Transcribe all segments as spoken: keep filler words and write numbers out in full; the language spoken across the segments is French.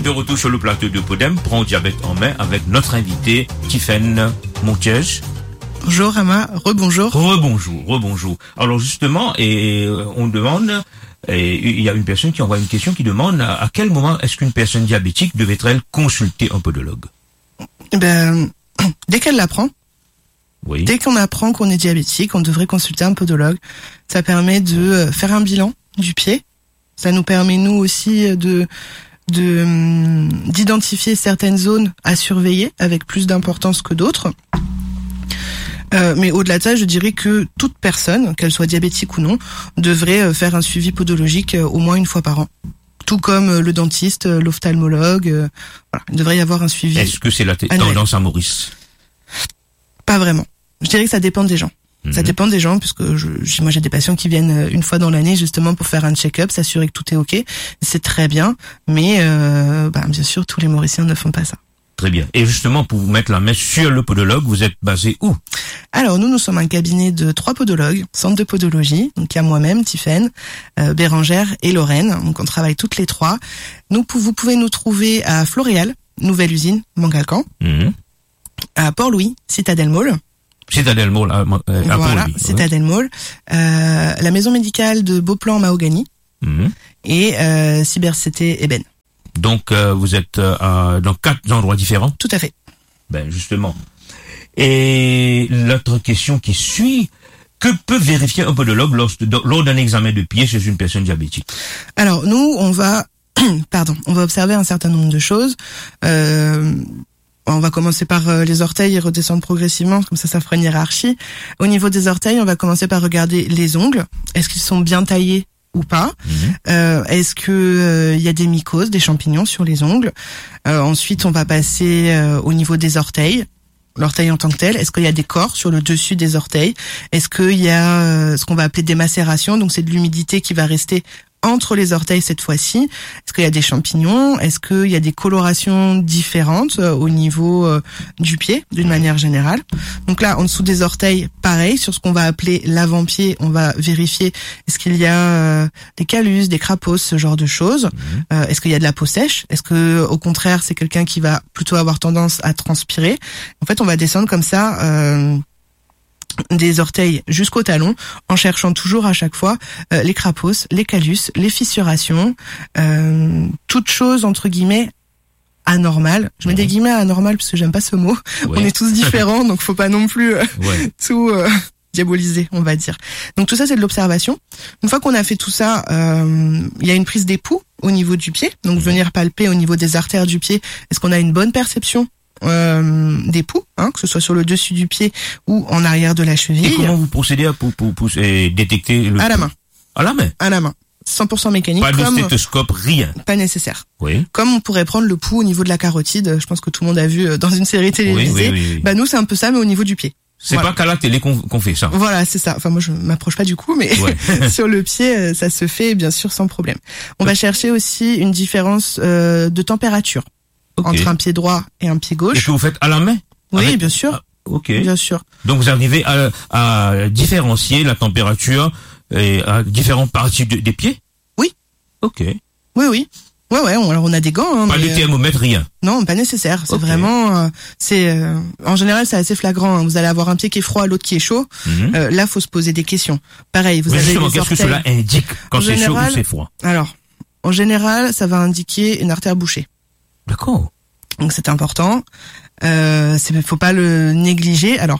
de retour sur le plateau de Podem, Prends diabète en main avec notre invité, Tiffaine Montiège. Bonjour Rama, rebonjour. Rebonjour, rebonjour. Alors justement, et on demande, et il y a une personne qui envoie une question qui demande à, à quel moment est-ce qu'une personne diabétique devrait-elle consulter un podologue? Ben, dès qu'elle l'apprend. Oui. Dès qu'on apprend qu'on est diabétique, on devrait consulter un podologue. Ça permet de faire un bilan du pied. Ça nous permet nous aussi de de d'identifier certaines zones à surveiller avec plus d'importance que d'autres. Euh, mais au-delà de ça, je dirais que toute personne, qu'elle soit diabétique ou non, devrait faire un suivi podologique au moins une fois par an. Tout comme le dentiste, l'ophtalmologue, euh, voilà, il devrait y avoir un suivi. Est-ce que c'est la t- tendance à Maurice? Pas vraiment. Je dirais que ça dépend des gens. Mmh. Ça dépend des gens, puisque je, moi j'ai des patients qui viennent une fois dans l'année justement pour faire un check-up, s'assurer que tout est ok. C'est très bien, mais euh, bah, bien sûr tous les Mauriciens ne font pas ça. Très bien. Et justement, pour vous mettre la main sur le podologue, vous êtes basé où? Alors nous, nous sommes un cabinet de trois podologues, centre de podologie. Donc il y a moi-même, Tiffaine, euh, Bérangère et Lorraine. Donc on travaille toutes les trois. Nous, vous pouvez nous trouver à Floréal, nouvelle usine, Mangalcan, mmh. à Port-Louis, Citadel Mall. Citadel Mall, à, à voilà, Port-Louis. Citadel ouais. Mall. Euh, la maison médicale de Beauplan Mahogany mmh. et euh, Cybercité Eben. Donc euh, vous êtes euh, dans quatre endroits différents? Tout à fait. Ben justement. Et l'autre question qui suit, que peut vérifier un podologue lors, lors d'un examen de pied chez une personne diabétique? Alors nous, on va, pardon, on va observer un certain nombre de choses. Euh, on va commencer par euh, les orteils et redescendre progressivement, comme ça, ça fera une hiérarchie. Au niveau des orteils, on va commencer par regarder les ongles. Est-ce qu'ils sont bien taillés ou pas? Mmh. euh, Est-ce que il euh, y a des mycoses, des champignons sur les ongles? euh, Ensuite, on va passer euh, au niveau des orteils. L'orteil en tant que tel, est-ce qu'il y a des corps sur le dessus des orteils? Est-ce qu'il y a euh, ce qu'on va appeler des macérations? Donc c'est de l'humidité qui va rester entre les orteils cette fois-ci. Est-ce qu'il y a des champignons? Est-ce qu'il y a des colorations différentes euh, au niveau euh, du pied, d'une manière générale? Donc là, en dessous des orteils, pareil, sur ce qu'on va appeler l'avant-pied, on va vérifier est-ce qu'il y a euh, des callus, des crapauds, ce genre de choses. Mmh. Euh, est-ce qu'il y a de la peau sèche? Est-ce que, au contraire, c'est quelqu'un qui va plutôt avoir tendance à transpirer? En fait, on va descendre comme ça euh, des orteils jusqu'au talon, en cherchant toujours à chaque fois euh, les crapauds, les callus, les fissurations, euh, toute chose entre guillemets anormale. Je mets ouais. des guillemets anormales parce que j'aime pas ce mot. Ouais. On est tous différents, donc faut pas non plus euh, ouais. tout euh, diaboliser, on va dire. Donc tout ça, c'est de l'observation. Une fois qu'on a fait tout ça, euh, il y a une prise d'époux au niveau du pied. Donc venir palper au niveau des artères du pied. Est-ce qu'on a une bonne perception Euh, des poux, hein, que ce soit sur le dessus du pied ou en arrière de la cheville. Et comment vous procédez pour, pour, pour, pour euh, détecter le... À la main. À la main. À la main. cent pour cent mécanique. Pas de comme... stéthoscope, rien. Pas nécessaire. Oui. Comme on pourrait prendre le pouls au niveau de la carotide, je pense que tout le monde a vu dans une série télévisée. Oui, oui, oui, oui. Bah nous c'est un peu ça, mais au niveau du pied. C'est voilà. pas qu'à la télé qu'on, qu'on fait ça. Voilà, c'est ça. Enfin moi je m'approche pas du coup, mais ouais. sur le pied ça se fait bien sûr sans problème. On va chercher aussi une différence euh, de température. Okay. Entre un pied droit et un pied gauche. Et que vous faites à la main? Oui, avec... bien sûr. Ah, ok. Bien sûr. Donc vous arrivez à, à différencier la température et à différentes parties de, des pieds? Oui. Ok. Oui, oui. Ouais, ouais. On, alors on a des gants. Hein, pas mais, de thermomètre, rien. Non, pas nécessaire. C'est okay. vraiment, euh, c'est euh, en général c'est assez flagrant. Hein. Vous allez avoir un pied qui est froid, l'autre qui est chaud. Mm-hmm. Euh, là, faut se poser des questions. Pareil, vous mais avez justement, les qu'est-ce orteils. que cela indique quand en c'est général, chaud ou c'est froid? Alors, en général, ça va indiquer une artère bouchée. D'accord. Donc c'est important. Euh, c'est, faut pas le négliger. Alors,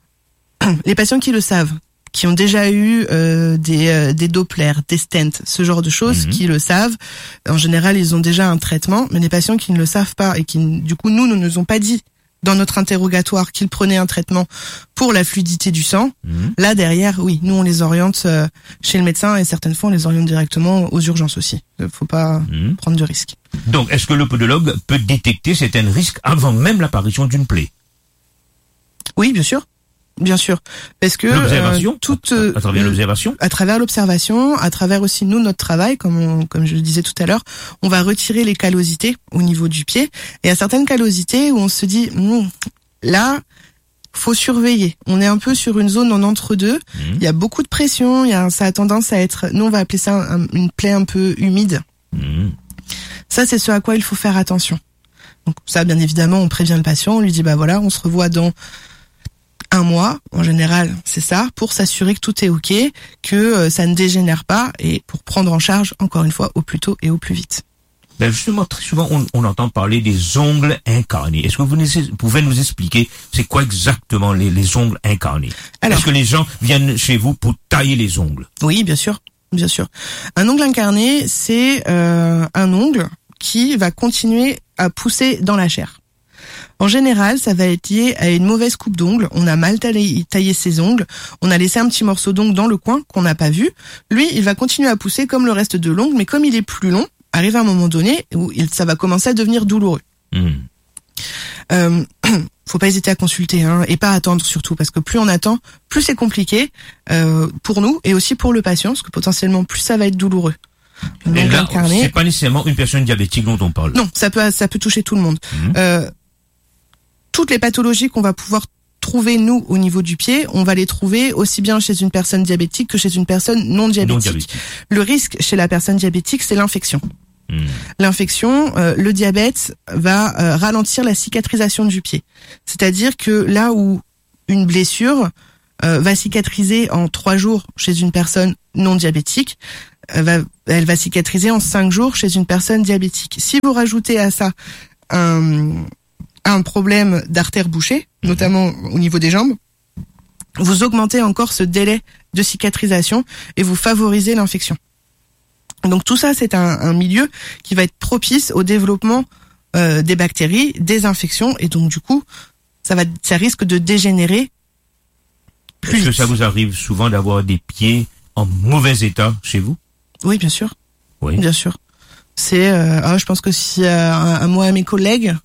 les patients qui le savent, qui ont déjà eu euh, des euh, des Doppler, des stents, ce genre de choses, mmh. qui le savent, en général ils ont déjà un traitement. Mais les patients qui ne le savent pas et qui, du coup, nous ne nous ont pas dit dans notre interrogatoire qu'ils prenaient un traitement pour la fluidité du sang. Mmh. Là derrière, oui, nous on les oriente euh, chez le médecin et certaines fois on les oriente directement aux urgences aussi. Faut pas mmh. prendre de risques. Donc, est-ce que le podologue peut détecter certains risques avant même l'apparition d'une plaie? Oui, bien sûr. Bien sûr. Parce que l'observation, euh, toute, à, à travers l'observation À travers l'observation, à travers aussi nous, notre travail, comme on, comme je le disais tout à l'heure, on va retirer les callosités au niveau du pied. Et il y a certaines callosités où on se dit, hm, là, faut surveiller. On est un peu sur une zone en entre-deux. Mmh. Il y a beaucoup de pression, il y a, ça a tendance à être, nous on va appeler ça un, une plaie un peu humide. Mmh. Ça, c'est ce à quoi il faut faire attention. Donc ça, bien évidemment, on prévient le patient, on lui dit, bah voilà, on se revoit dans un mois, en général, c'est ça, pour s'assurer que tout est ok, que euh, ça ne dégénère pas, et pour prendre en charge, encore une fois, au plus tôt et au plus vite. Ben justement, très souvent, on, on entend parler des ongles incarnés. Est-ce que vous nous, pouvez nous expliquer c'est quoi exactement les, les ongles incarnés? Alors, est-ce que les gens viennent chez vous pour tailler les ongles? Oui, bien sûr, bien sûr. Un ongle incarné, c'est euh, un ongle qui va continuer à pousser dans la chair. En général, ça va être lié à une mauvaise coupe d'ongles. On a mal taillé, taillé ses ongles. On a laissé un petit morceau d'ongle dans le coin qu'on n'a pas vu. Lui, il va continuer à pousser comme le reste de l'ongle, mais comme il est plus long, arrive à un moment donné où il, ça va commencer à devenir douloureux. Mmh. Euh, faut pas hésiter à consulter, hein, et pas attendre surtout, parce que plus on attend, plus c'est compliqué euh, pour nous et aussi pour le patient, parce que potentiellement plus ça va être douloureux. Et là, c'est pas nécessairement une personne diabétique dont on parle. Non, ça peut, ça peut toucher tout le monde. Mmh. Euh, toutes les pathologies qu'on va pouvoir trouver, nous, au niveau du pied, on va les trouver aussi bien chez une personne diabétique que chez une personne non diabétique. Non diabétique. Le risque chez la personne diabétique, c'est l'infection. Mmh. L'infection, euh, le diabète va euh, ralentir la cicatrisation du pied. C'est-à-dire que là où une blessure euh, va cicatriser en trois jours chez une personne non diabétique, euh, va, elle va cicatriser en cinq jours chez une personne diabétique. Si vous rajoutez à ça un, un problème d'artère bouchée, mmh. notamment au niveau des jambes, vous augmentez encore ce délai de cicatrisation et vous favorisez l'infection. Donc tout ça, c'est un, un milieu qui va être propice au développement euh, des bactéries, des infections, et donc du coup, ça va, ça risque de dégénérer plus vite. Est-ce que ça vous arrive souvent d'avoir des pieds en mauvais état chez vous? Oui, bien sûr. Oui, bien sûr. C'est, euh, ah, je pense que si euh, à, à moi, à mes collègues,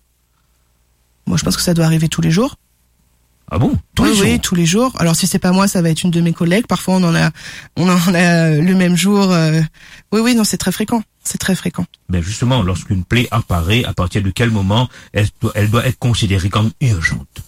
moi, je pense que ça doit arriver tous les jours. Ah bon? Tous oui, les jours? Oui, tous les jours. Alors si c'est pas moi, ça va être une de mes collègues. Parfois, on en a, on en a le même jour. Euh... Oui, oui, non, c'est très fréquent. C'est très fréquent. Ben justement, lorsqu'une plaie apparaît, à partir de quel moment elle doit, elle doit être considérée comme urgente?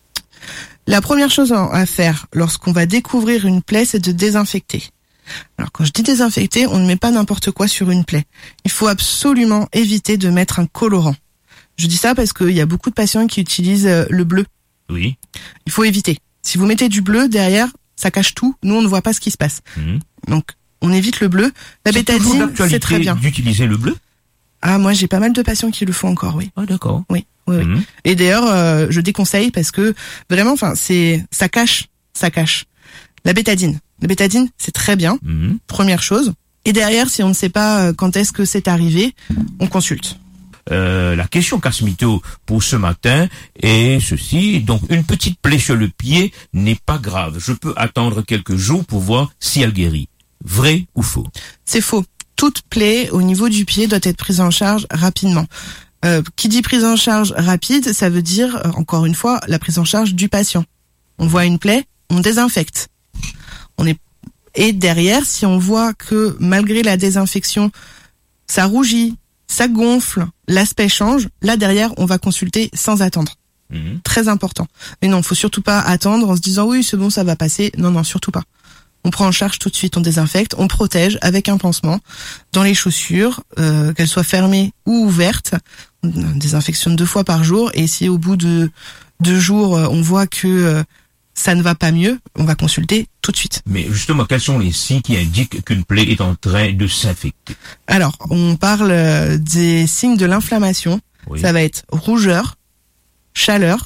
La première chose à faire lorsqu'on va découvrir une plaie, c'est de désinfecter. Alors quand je dis désinfecter, on ne met pas n'importe quoi sur une plaie. Il faut absolument éviter de mettre un colorant. Je dis ça parce qu'il y a beaucoup de patients qui utilisent le bleu. Oui. Il faut éviter. Si vous mettez du bleu derrière, ça cache tout. Nous, on ne voit pas ce qui se passe. Mmh. Donc, on évite le bleu. La bétadine, c'est très bien. D'utiliser le bleu? Ah, moi, j'ai pas mal de patients qui le font encore, oui. Ah, d'accord. Oui, oui, oui. Mmh. Et d'ailleurs, euh, je déconseille parce que vraiment, enfin, c'est, ça cache, ça cache. La bétadine. La bétadine, c'est très bien. Mmh. Première chose. Et derrière, si on ne sait pas quand est-ce que c'est arrivé, on consulte. Euh, la question casse-mytho pour ce matin est ceci. Donc, une petite plaie sur le pied n'est pas grave. Je peux attendre quelques jours pour voir si elle guérit. Vrai ou faux? C'est faux. Toute plaie au niveau du pied doit être prise en charge rapidement. Euh, qui dit prise en charge rapide, ça veut dire, encore une fois, la prise en charge du patient. On voit une plaie, on désinfecte. On est... Et derrière, si on voit que malgré la désinfection, ça rougit, ça gonfle, l'aspect change, là derrière, on va consulter sans attendre. Mmh. Très important. Mais non, faut surtout pas attendre en se disant oui, c'est bon, ça va passer. Non, non, surtout pas. On prend en charge tout de suite, on désinfecte, on protège avec un pansement dans les chaussures, euh, qu'elles soient fermées ou ouvertes. On désinfectionne deux fois par jour, et si au bout de deux jours, on voit que euh, ça ne va pas mieux, on va consulter tout de suite. Mais justement, quels sont les signes qui indiquent qu'une plaie est en train de s'infecter? Alors, on parle des signes de l'inflammation. Oui. Ça va être rougeur, chaleur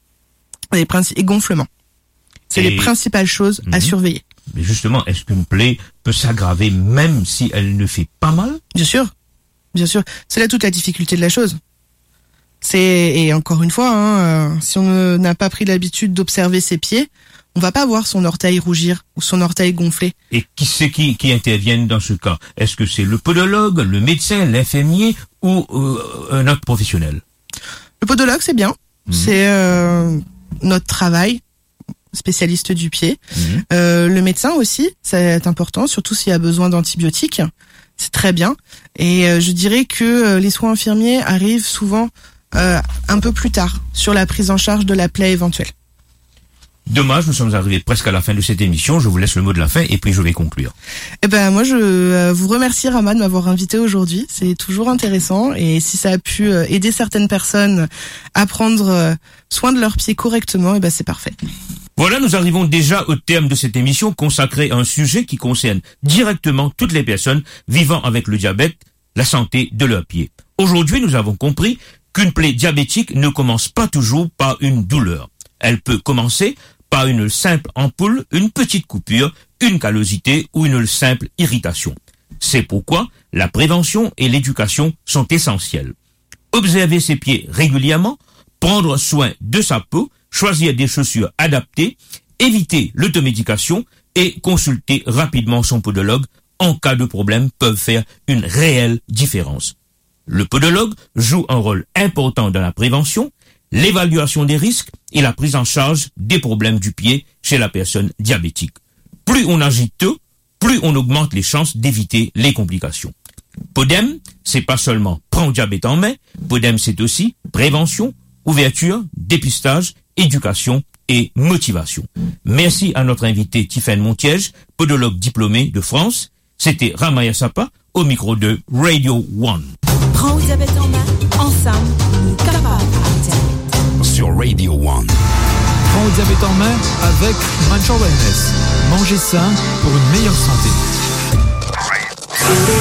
et, princi- et gonflement. C'est et... les principales choses mmh. à surveiller. Mais justement, est-ce qu'une plaie peut s'aggraver même si elle ne fait pas mal? Bien sûr, bien sûr. C'est là toute la difficulté de la chose. C'est, et encore une fois, hein, euh, si on n'a pas pris l'habitude d'observer ses pieds, on va pas voir son orteil rougir ou son orteil gonfler. Et qui c'est qui, qui interviennent dans ce cas? Est-ce que c'est le podologue, le médecin, l'infirmier ou euh, un autre professionnel? Le podologue, c'est bien. Mmh. C'est euh, notre travail, spécialiste du pied. Mmh. Euh, le médecin aussi, c'est important, surtout s'il y a besoin d'antibiotiques. C'est très bien. Et euh, je dirais que euh, les soins infirmiers arrivent souvent Euh, un peu plus tard sur la prise en charge de la plaie éventuelle. Dommage, nous sommes arrivés presque à la fin de cette émission. Je vous laisse le mot de la fin et puis je vais conclure. Eh ben, moi, je euh, vous remercie, Rama, de m'avoir invité aujourd'hui. C'est toujours intéressant et si ça a pu euh, aider certaines personnes à prendre euh, soin de leurs pieds correctement, eh ben, c'est parfait. Voilà, nous arrivons déjà au terme de cette émission consacrée à un sujet qui concerne directement toutes les personnes vivant avec le diabète, la santé de leurs pieds. Aujourd'hui, nous avons compris qu'une plaie diabétique ne commence pas toujours par une douleur. Elle peut commencer par une simple ampoule, une petite coupure, une callosité ou une simple irritation. C'est pourquoi la prévention et l'éducation sont essentielles. Observer ses pieds régulièrement, prendre soin de sa peau, choisir des chaussures adaptées, éviter l'automédication et consulter rapidement son podologue en cas de problème peuvent faire une réelle différence. Le podologue joue un rôle important dans la prévention, l'évaluation des risques et la prise en charge des problèmes du pied chez la personne diabétique. Plus on agit tôt, plus on augmente les chances d'éviter les complications. Podem, c'est pas seulement prendre diabète en main, Podem c'est aussi prévention, ouverture, dépistage, éducation et motivation. Merci à notre invité Tiffaine Montiège, podologue diplômé de France. C'était Ramaya Sapa au micro de Radio One. Prends le diabète en main, ensemble, nous capables avec diabète. Sur Radio One. Prends le diabète en main avec Mancha Wellness. Mangez sain pour une meilleure santé.